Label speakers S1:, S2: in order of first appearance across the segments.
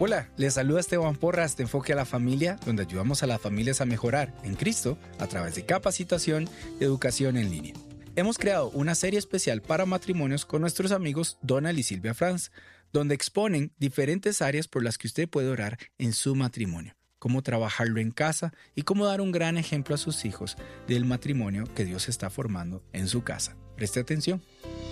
S1: Hola, les saluda Esteban Porras de Enfoque a la Familia, donde ayudamos a las familias a mejorar en Cristo a través de capacitación y educación en línea. Hemos creado una serie especial para matrimonios con nuestros amigos Donald y Silvia Franz, donde exponen diferentes áreas por las que usted puede orar en su matrimonio, cómo trabajarlo en casa y cómo dar un gran ejemplo a sus hijos del matrimonio que Dios está formando en su casa. Preste atención.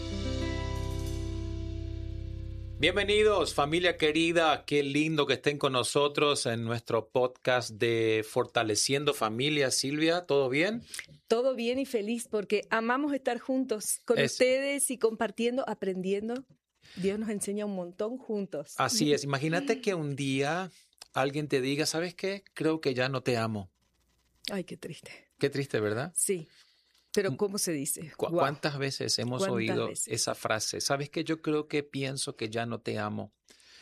S2: Bienvenidos, familia querida. Qué lindo que estén con nosotros en nuestro podcast de Fortaleciendo Familia. Silvia, ¿todo bien?
S3: Todo bien y feliz porque amamos estar juntos con ustedes y compartiendo, aprendiendo. Dios nos enseña un montón juntos.
S2: Así es. Imagínate que un día alguien te diga, ¿sabes qué? Creo que ya no te amo.
S3: Ay, qué triste.
S2: Qué triste, ¿verdad?
S3: Sí. Pero ¿cómo se dice?
S2: ¿Cuántas veces hemos oído esa frase? ¿Sabes qué? Yo creo que pienso que ya no te amo.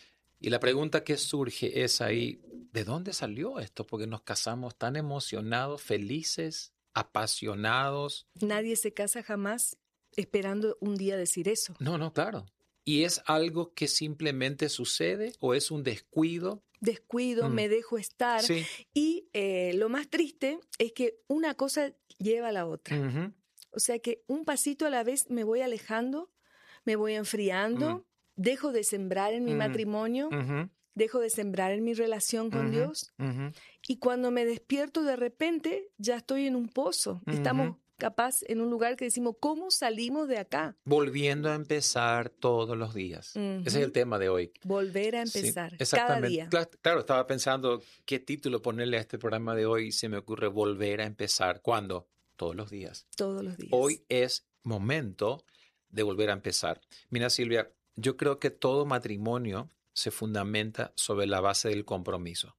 S2: Y la pregunta que surge es ahí, ¿de dónde salió esto? Porque nos casamos tan emocionados, felices, apasionados.
S3: Nadie se casa jamás esperando un día decir eso.
S2: No, claro. ¿Y es algo que simplemente sucede o es un descuido?
S3: Descuido, me dejo estar.
S2: Sí.
S3: Y lo más triste es que una cosa lleva a la otra.
S2: Uh-huh.
S3: O sea que un pasito a la vez me voy alejando, me voy enfriando, dejo de sembrar en mi matrimonio, dejo de sembrar en mi relación con Dios. Y cuando me despierto de repente ya estoy en un pozo. Estamos capaz en un lugar que decimos, ¿cómo salimos de acá?
S2: Volviendo a empezar todos los días. Ese es el tema de hoy.
S3: Volver a empezar,
S2: sí,
S3: cada día.
S2: Claro, estaba pensando qué título ponerle a este programa de hoy y se me ocurre volver a empezar. ¿Cuándo? Todos los días.
S3: Todos los días.
S2: Hoy es momento de volver a empezar. Mira, Silvia, yo creo que todo matrimonio se fundamenta sobre la base del compromiso.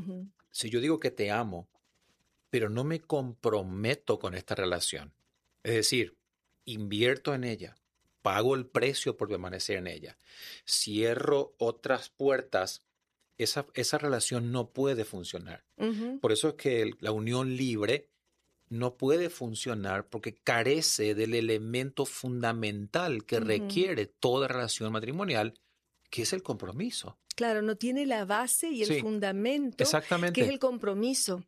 S2: Si yo digo que te amo, pero no me comprometo con esta relación. Es decir, invierto en ella, pago el precio por permanecer en ella, cierro otras puertas, esa relación no puede funcionar. Por eso es que la unión libre no puede funcionar porque carece del elemento fundamental que requiere toda relación matrimonial, que es el compromiso.
S3: Claro, no tiene la base y el fundamento,
S2: exactamente,
S3: que es el compromiso.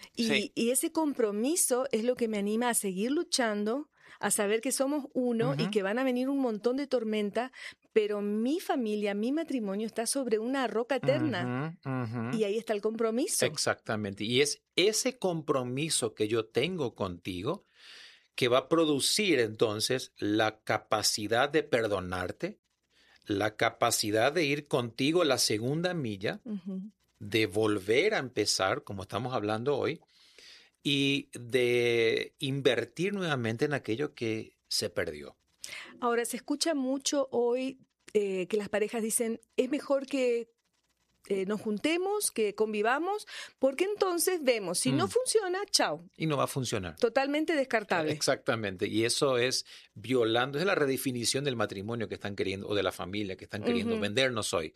S3: Y ese compromiso es lo que me anima a seguir luchando, a saber que somos uno y que van a venir un montón de tormentas, pero mi familia, mi matrimonio está sobre una roca eterna. Y ahí está el compromiso.
S2: Exactamente. Y es ese compromiso que yo tengo contigo que va a producir entonces la capacidad de perdonarte, la capacidad de ir contigo la segunda milla, de volver a empezar, como estamos hablando hoy, y de invertir nuevamente en aquello que se perdió.
S3: Ahora, se escucha mucho hoy que las parejas dicen, es mejor que nos juntemos, que convivamos, porque entonces vemos, si no funciona, chao.
S2: Y no va a funcionar.
S3: Totalmente descartable.
S2: Exactamente, y eso es violando, es la redefinición del matrimonio que están queriendo, o de la familia que están queriendo vendernos hoy.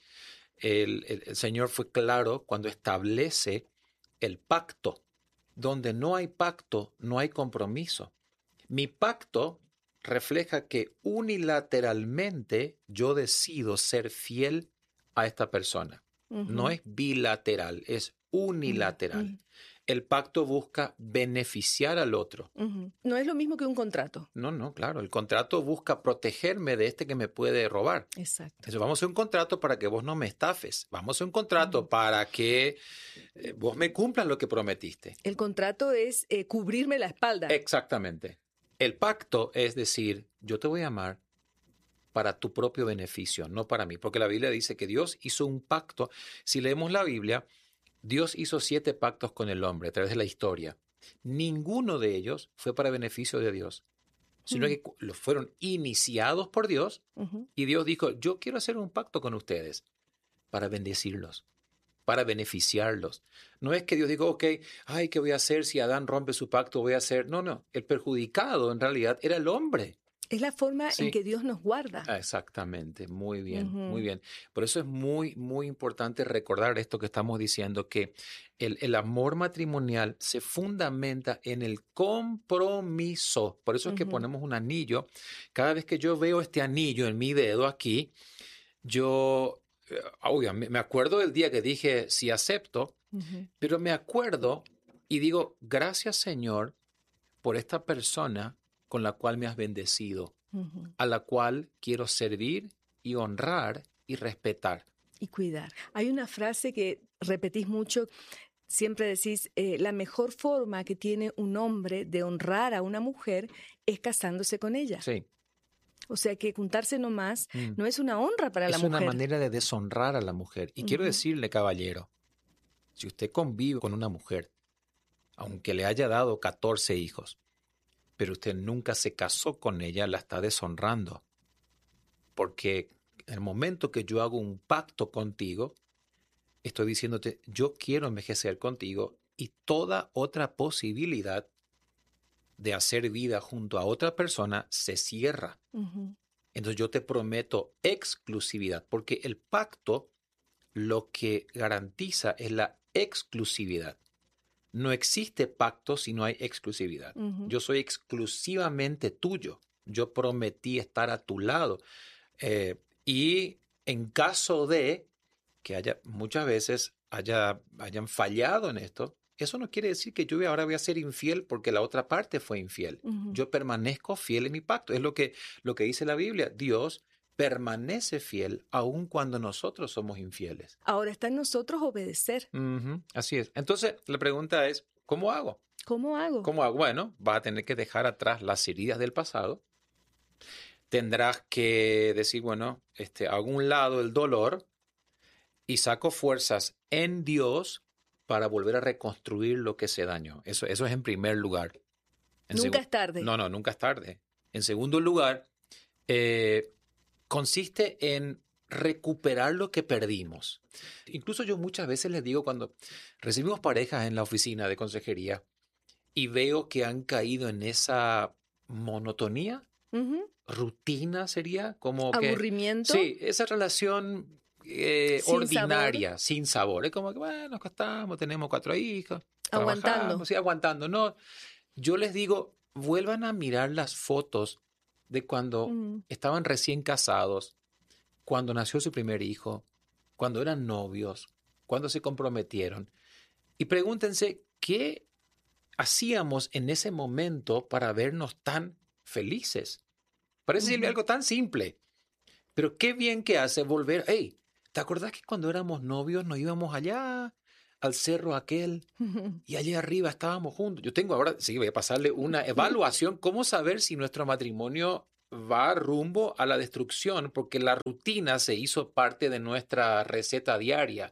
S2: El Señor fue claro cuando establece el pacto. Donde no hay pacto, no hay compromiso. Mi pacto refleja que unilateralmente yo decido ser fiel a esta persona. No es bilateral, es unilateral. El pacto busca beneficiar al otro.
S3: No es lo mismo que un contrato.
S2: No, claro. El contrato busca protegerme de este que me puede robar.
S3: Exacto.
S2: Entonces, vamos a hacer un contrato para que vos no me estafes. Vamos a hacer un contrato para que vos me cumplas lo que prometiste.
S3: El contrato es cubrirme la espalda.
S2: Exactamente. El pacto es decir, yo te voy a amar para tu propio beneficio, no para mí. Porque la Biblia dice que Dios hizo un pacto. Si leemos la Biblia, Dios hizo 7 pactos con el hombre a través de la historia. Ninguno de ellos fue para beneficio de Dios, sino que los fueron iniciados por Dios y Dios dijo, yo quiero hacer un pacto con ustedes para bendecirlos, para beneficiarlos. No es que Dios diga, ok, ay, ¿qué voy a hacer si Adán rompe su pacto? Voy a hacer... No, el perjudicado en realidad era el hombre.
S3: Es la forma en que Dios nos guarda.
S2: Exactamente, muy bien, muy bien. Por eso es muy, muy importante recordar esto que estamos diciendo, que el amor matrimonial se fundamenta en el compromiso. Por eso es que ponemos un anillo. Cada vez que yo veo este anillo en mi dedo aquí, yo obvio, me acuerdo del día que dije sí acepto, pero me acuerdo y digo, gracias Señor por esta persona con la cual me has bendecido, a la cual quiero servir y honrar y respetar.
S3: Y cuidar. Hay una frase que repetís mucho, siempre decís, la mejor forma que tiene un hombre de honrar a una mujer es casándose con ella.
S2: Sí.
S3: O sea que juntarse nomás no es una honra para la mujer.
S2: Es una manera de deshonrar a la mujer. Y quiero decirle, caballero, si usted convive con una mujer, aunque le haya dado 14 hijos, pero usted nunca se casó con ella, la está deshonrando. Porque en el momento que yo hago un pacto contigo, estoy diciéndote, yo quiero envejecer contigo y toda otra posibilidad de hacer vida junto a otra persona se cierra. Entonces yo te prometo exclusividad, porque el pacto lo que garantiza es la exclusividad. No existe pacto si no hay exclusividad. Yo soy exclusivamente tuyo. Yo prometí estar a tu lado. Y en caso de que haya muchas veces hayan fallado en esto, eso no quiere decir que yo ahora voy a ser infiel porque la otra parte fue infiel. Yo permanezco fiel en mi pacto. Es lo que dice la Biblia. Dios permanece fiel aun cuando nosotros somos infieles.
S3: Ahora está en nosotros obedecer.
S2: Así es. Entonces, la pregunta es, ¿cómo hago?
S3: ¿Cómo hago?
S2: ¿Cómo hago? Bueno, vas a tener que dejar atrás las heridas del pasado. Tendrás que decir, bueno, hago un lado el dolor y saco fuerzas en Dios para volver a reconstruir lo que se dañó. Eso es en primer lugar.
S3: Nunca es tarde.
S2: No, nunca es tarde. En segundo lugar, consiste en recuperar lo que perdimos. Incluso yo muchas veces les digo cuando recibimos parejas en la oficina de consejería y veo que han caído en esa monotonía, rutina sería como
S3: aburrimiento.
S2: Sí, esa relación ordinaria, sin sabor. Es como que, bueno, nos acostamos, tenemos 4 hijos,
S3: aguantando.
S2: Sí, aguantando. No, yo les digo, vuelvan a mirar las fotos de cuando estaban recién casados, cuando nació su primer hijo, cuando eran novios, cuando se comprometieron. Y pregúntense, ¿qué hacíamos en ese momento para vernos tan felices? Parece decirle algo tan simple, pero qué bien que hace volver. Hey, ¿te acordás que cuando éramos novios nos íbamos allá al cerro aquel y allá arriba estábamos juntos? Yo tengo ahora, sí, voy a pasarle una evaluación, cómo saber si nuestro matrimonio va rumbo a la destrucción, porque la rutina se hizo parte de nuestra receta diaria.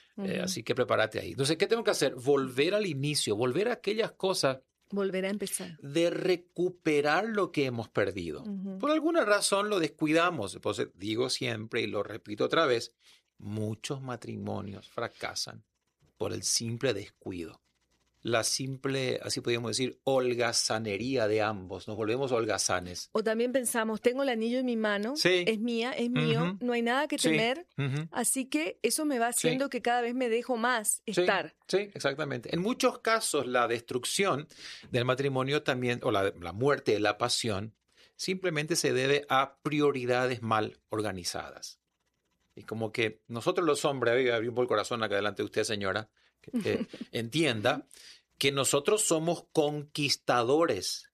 S2: Así que prepárate ahí. Entonces, ¿qué tengo que hacer? Volver al inicio, volver a aquellas cosas.
S3: Volver a empezar.
S2: De recuperar lo que hemos perdido. Por alguna razón lo descuidamos. Entonces, digo siempre y lo repito otra vez, muchos matrimonios fracasan por el simple descuido. La simple, así podríamos decir, holgazanería de ambos. Nos volvemos holgazanes.
S3: O también pensamos, tengo el anillo en mi mano,
S2: sí.
S3: Es mía, es mío, no hay nada que temer. Así que eso me va haciendo que cada vez me dejo más estar.
S2: Sí, exactamente. En muchos casos la destrucción del matrimonio también, o la muerte de la pasión, simplemente se debe a prioridades mal organizadas. Y como que nosotros los hombres, abrí un poco el corazón acá delante de usted, señora, que entienda que nosotros somos conquistadores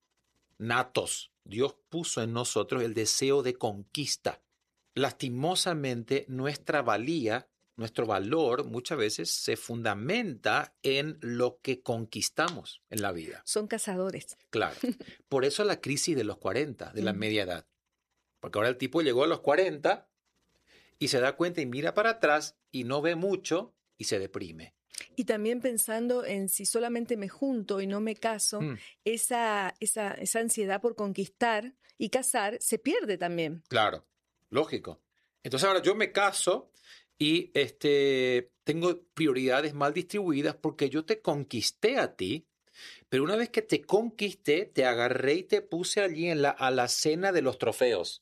S2: natos. Dios puso en nosotros el deseo de conquista. Lastimosamente, nuestra valía, nuestro valor muchas veces se fundamenta en lo que conquistamos en la vida.
S3: Son cazadores.
S2: Claro. Por eso la crisis de los 40, de la media edad. Porque ahora el tipo llegó a los 40 y se da cuenta y mira para atrás y no ve mucho y se deprime.
S3: Y también pensando en si solamente me junto y no me caso, esa ansiedad por conquistar y casar se pierde también.
S2: Claro, lógico. Entonces ahora yo me caso y tengo prioridades mal distribuidas porque yo te conquisté a ti, pero una vez que te conquisté, te agarré y te puse allí a la cena de los trofeos.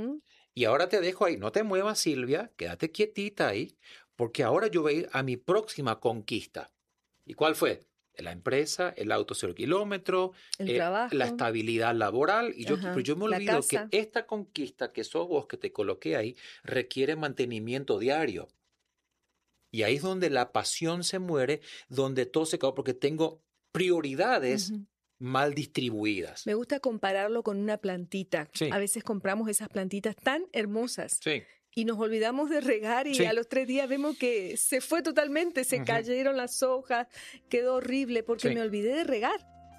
S2: Y ahora te dejo ahí. No te muevas, Silvia, quédate quietita ahí. Porque ahora yo voy a ir a mi próxima conquista. ¿Y cuál fue? La empresa, el auto 0 kilómetros,
S3: el trabajo,
S2: la estabilidad laboral. Y pero yo me olvido que esta conquista que sos vos, que te coloqué ahí, requiere mantenimiento diario. Y ahí es donde la pasión se muere, donde todo se acaba, porque tengo prioridades mal distribuidas.
S3: Me gusta compararlo con una plantita.
S2: Sí.
S3: A veces compramos esas plantitas tan hermosas.
S2: Sí.
S3: Y nos olvidamos de regar y a los 3 días vemos que se fue totalmente, se cayeron las hojas, quedó horrible porque me olvidé de regar.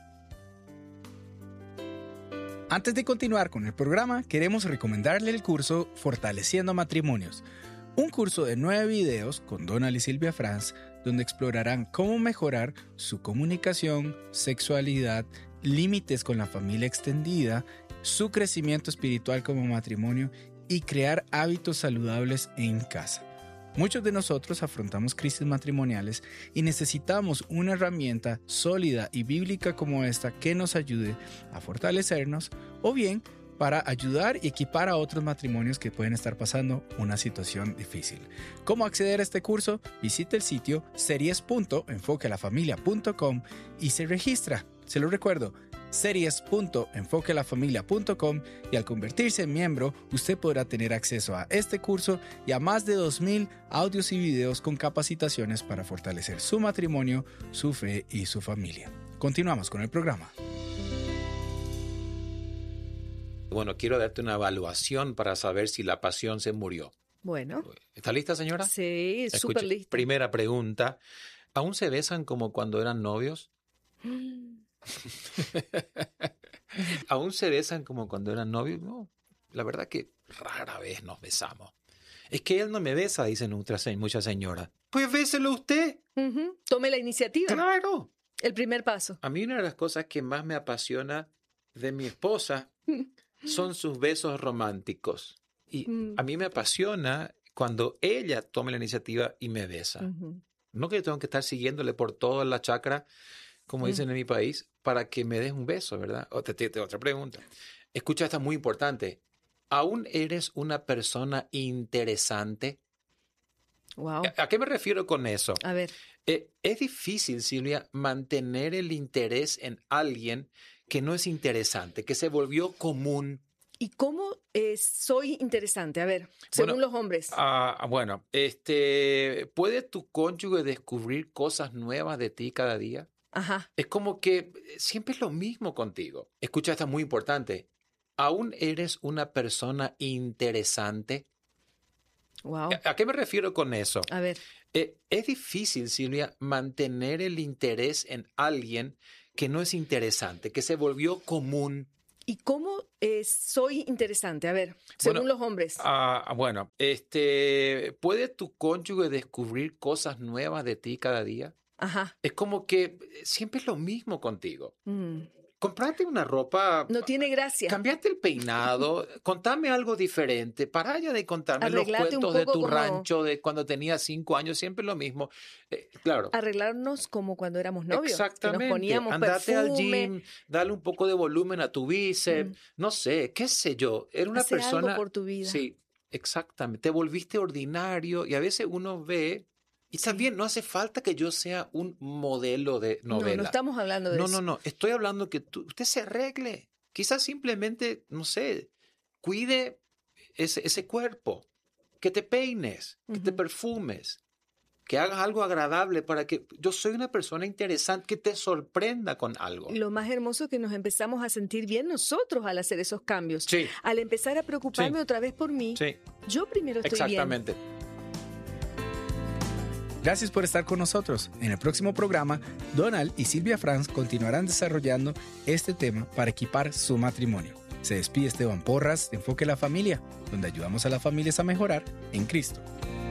S1: Antes de continuar con el programa, queremos recomendarle el curso Fortaleciendo Matrimonios, un curso de 9 videos con Donald y Silvia Franz, donde explorarán cómo mejorar su comunicación, sexualidad, límites con la familia extendida, su crecimiento espiritual como matrimonio y crear hábitos saludables en casa. Muchos de nosotros afrontamos crisis matrimoniales y necesitamos una herramienta sólida y bíblica como esta que nos ayude a fortalecernos o bien para ayudar y equipar a otros matrimonios que pueden estar pasando una situación difícil. ¿Cómo acceder a este curso? Visite el sitio series.enfoquealafamilia.com y se registra. Se lo recuerdo, series.enfoquealafamilia.com, y al convertirse en miembro, usted podrá tener acceso a este curso y a más de 2,000 audios y videos con capacitaciones para fortalecer su matrimonio, su fe y su familia. Continuamos con el programa.
S2: Bueno, quiero darte una evaluación para saber si la pasión se murió.
S3: Bueno.
S2: ¿Está lista, señora?
S3: Sí, súper lista.
S2: Primera pregunta. ¿Aún se besan como cuando eran novios? ¿Aún se besan como cuando eran novios? No, la verdad que rara vez nos besamos. Es que él no me besa, dicen muchas señoras. Pues béselo usted.
S3: Tome la iniciativa.
S2: Claro.
S3: El primer paso.
S2: A mí una de las cosas que más me apasiona de mi esposa son sus besos románticos. Y a mí me apasiona cuando ella tome la iniciativa y me besa. No que yo tengo que estar siguiéndole por toda la chacra, como dicen en mi país, para que me des un beso, ¿verdad? Otra pregunta. Escucha, esta muy importante. ¿Aún eres una persona interesante?
S3: Wow.
S2: ¿A qué me refiero con eso?
S3: A ver.
S2: Es difícil, Silvia, mantener el interés en alguien que no es interesante, que se volvió común.
S3: ¿Y cómo soy interesante? A ver, según los hombres.
S2: ¿Puede tu cónyuge descubrir cosas nuevas de ti cada día?
S3: Ajá.
S2: Es como que siempre es lo mismo contigo. Escucha, esta muy importante. ¿Aún eres una persona interesante?
S3: Wow.
S2: ¿A qué me refiero con eso?
S3: A ver.
S2: Es difícil, Silvia, mantener el interés en alguien que no es interesante, que se volvió común.
S3: ¿Y cómo soy interesante? A ver, según los hombres.
S2: ¿Puede tu cónyuge descubrir cosas nuevas de ti cada día?
S3: Ajá.
S2: Es como que siempre es lo mismo contigo. Comprate una ropa.
S3: No tiene gracia.
S2: Cambiaste el peinado. Contame algo diferente. Para ya de contarme los cuentos de tu rancho de cuando tenías 5 años. Siempre lo mismo. Claro.
S3: Arreglarnos como cuando éramos novios.
S2: Exactamente.
S3: Que nos poníamos
S2: Andate
S3: perfume.
S2: al gym. Dale un poco de volumen a tu bíceps. No sé. ¿Qué sé yo? Era una
S3: Hacer
S2: persona.
S3: algo por tu vida.
S2: Sí, exactamente. Te volviste ordinario. Y a veces uno ve. Y también no hace falta que yo sea un modelo de novela.
S3: No estamos hablando de eso.
S2: No. Estoy hablando que usted se arregle. Quizás simplemente, no sé, cuide ese cuerpo. Que te peines, que te perfumes, que hagas algo agradable para que yo soy una persona interesante, que te sorprenda con algo.
S3: Lo más hermoso es que nos empezamos a sentir bien nosotros al hacer esos cambios.
S2: Sí.
S3: Al empezar a preocuparme otra vez por mí, yo primero estoy bien.
S2: Exactamente.
S1: Gracias por estar con nosotros. En el próximo programa, Donald y Silvia Franz continuarán desarrollando este tema para equipar su matrimonio. Se despide Esteban Porras de Enfoque a la Familia, donde ayudamos a las familias a mejorar en Cristo.